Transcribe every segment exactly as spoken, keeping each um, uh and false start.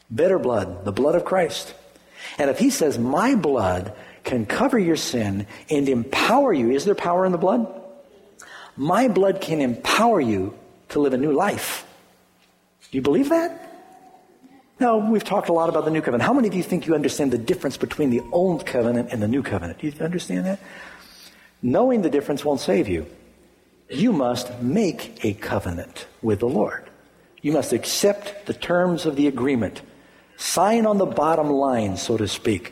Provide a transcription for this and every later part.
Better blood, the blood of Christ. And if he says, my blood can cover your sin and empower you, is there power in the blood? My blood can empower you to live a new life. Do you believe that? Now, we've talked a lot about the new covenant. How many of you think you understand the difference between the old covenant and the new covenant? Do you understand that? Knowing the difference won't save you. You must make a covenant with the Lord. You must accept the terms of the agreement. Sign on the bottom line, so to speak.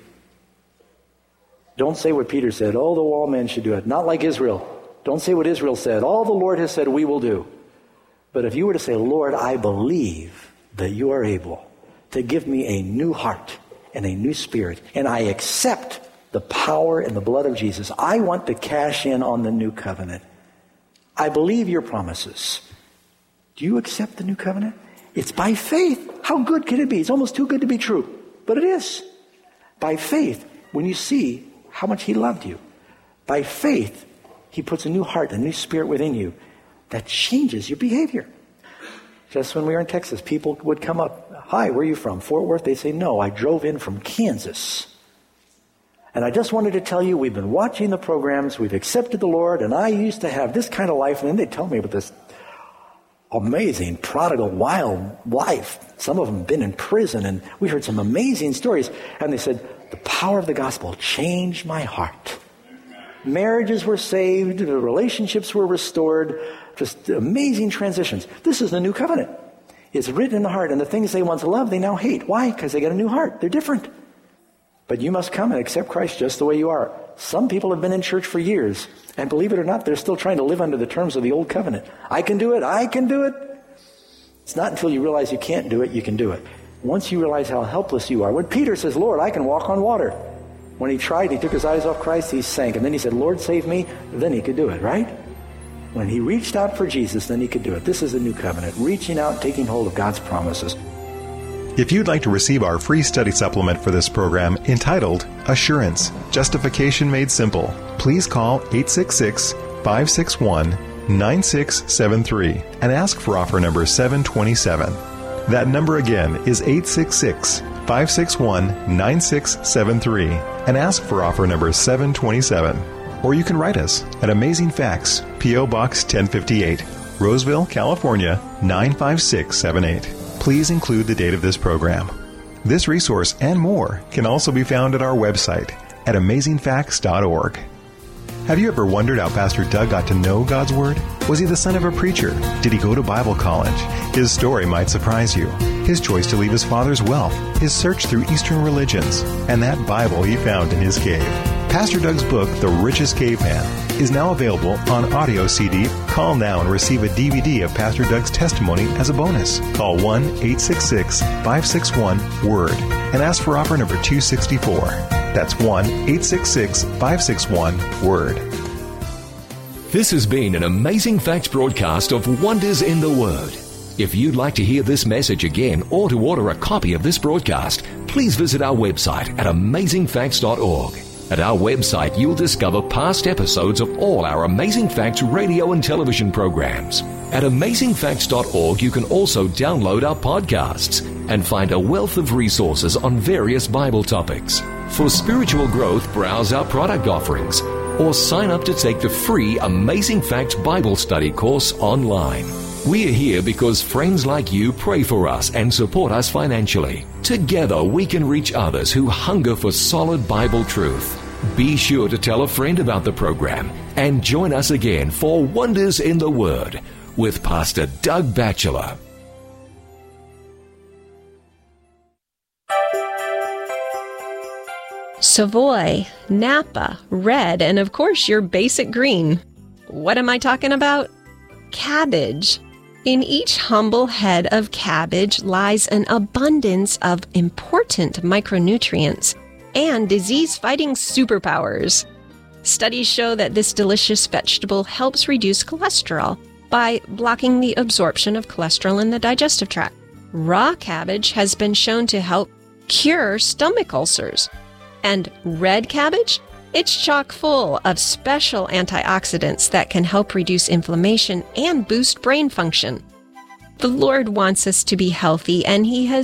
Don't say what Peter said, oh, the all men should do it. Not like Israel. Don't say what Israel said. All the Lord has said we will do. But if you were to say, Lord, I believe that you are able to give me a new heart and a new spirit, and I accept the power and the blood of Jesus. I want to cash in on the new covenant. I believe your promises. Do you accept the new covenant? It's by faith. How good can it be? It's almost too good to be true. But it is. By faith, when you see how much he loved you, by faith, he puts a new heart, a new spirit within you that changes your behavior. Just when we were in Texas, people would come up, hi, where are you from? Fort Worth? They'd say, no, I drove in from Kansas. And I just wanted to tell you, we've been watching the programs, we've accepted the Lord, and I used to have this kind of life. And then they'd tell me about this amazing, prodigal, wild life. Some of them have been in prison, and we heard some amazing stories. And they said, the power of the gospel changed my heart. Marriages were saved, the relationships were restored, just amazing transitions. This is the new covenant. It's written in the heart, and the things they once loved, they now hate. Why? Because they got a new heart. They're different. But you must come and accept Christ just the way you are. Some people have been in church for years, and believe it or not, they're still trying to live under the terms of the old covenant. I can do it. I can do it. It's not until you realize you can't do it, you can do it. Once you realize how helpless you are. When Peter says, Lord, I can walk on water. When he tried, he took his eyes off Christ, he sank. And then he said, Lord, save me. Then he could do it, right? When he reached out for Jesus, then he could do it. This is the new covenant, reaching out, taking hold of God's promises. If you'd like to receive our free study supplement for this program entitled Assurance, Justification Made Simple, please call eight six six, five six one, nine six seven three and ask for offer number seven twenty-seven. That number again is eight six six, five six one, nine six seven three and ask for offer number seven twenty-seven. Or you can write us at Amazing Facts, P O. Box ten fifty-eight, Roseville, California, nine five six seven eight. Please include the date of this program. This resource and more can also be found at our website at amazing facts dot org. Have you ever wondered how Pastor Doug got to know God's Word? Was he the son of a preacher? Did he go to Bible college? His story might surprise you. His choice to leave his father's wealth, his search through Eastern religions, and that Bible he found in his cave. Pastor Doug's book, The Richest Caveman, is now available on audio C D. Call now and receive a D V D of Pastor Doug's testimony as a bonus. Call one eight six six, five six one, WORD and ask for offer number two sixty-four. That's one eight six six, five six one, WORD. This has been an Amazing Facts broadcast of Wonders in the Word. If you'd like to hear this message again or to order a copy of this broadcast, please visit our website at amazing facts dot org. At our website, you'll discover past episodes of all our Amazing Facts radio and television programs. At amazing facts dot org, you can also download our podcasts and find a wealth of resources on various Bible topics. For spiritual growth, browse our product offerings or sign up to take the free Amazing Facts Bible Study course online. We are here because friends like you pray for us and support us financially. Together, we can reach others who hunger for solid Bible truth. Be sure to tell a friend about the program and join us again for Wonders in the Word with Pastor Doug Batchelor. Savoy, Napa, red, and of course your basic green. What am I talking about? Cabbage. In each humble head of cabbage lies an abundance of important micronutrients and disease-fighting superpowers. Studies show that this delicious vegetable helps reduce cholesterol by blocking the absorption of cholesterol in the digestive tract. Raw cabbage has been shown to help cure stomach ulcers. And red cabbage? It's chock full of special antioxidants that can help reduce inflammation and boost brain function. The Lord wants us to be healthy, and He has